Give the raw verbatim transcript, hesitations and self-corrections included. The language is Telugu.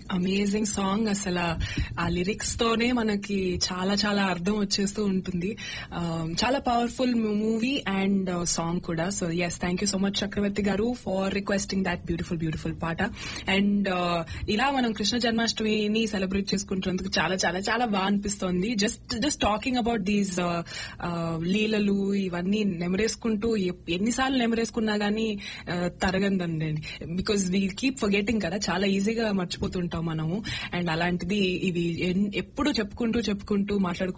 Amazing song. అసలు ఆ లిరిక్స్ తోనే మనకి చాలా చాలా అర్థం వచ్చేస్తూ ఉంటుంది. చాలా పవర్ఫుల్ మూవీ అండ్ సాంగ్ కూడా. So yes, thank you so much చక్రవర్తి గారు for requesting that beautiful beautiful పాట. అండ్ ఇలా మనం కృష్ణ జన్మాష్టమిని సెలబ్రేట్ చేసుకుంటున్నందుకు చాలా చాలా చాలా బాగా అనిపిస్తోంది. Just just talking about these లీలలు ఇవన్నీ నెమరేసుకుంటూ ఎన్నిసార్లు నెమరేసుకున్నా గానీ తరగందండి. బికాజ్ వీ కీప్ ఫర్గెటింగ్ కదా, చాలా ఈజీగా మర్చిపోతుంటాం మనము. అండ్ అలాంటిది ఇవి ఎప్పుడు చెప్పుకుంటూ చెప్పుకుంటూ మాట్లాడుకుంటూ